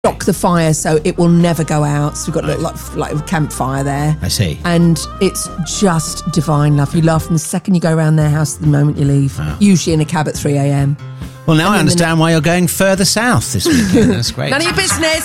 block the fire so it will never go out. So we've got a little like a campfire there. I see. And it's just divine, love. You laugh from the second you go around their house to the moment you leave. Wow. Usually in a cab at 3 a.m. Well, now I understand why you're going further south this weekend. That's great. None of your business.